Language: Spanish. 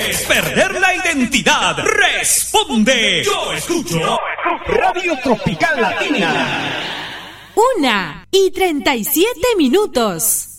es perder la identidad. Responde. Yo escucho Radio Tropical Latina. 1:37.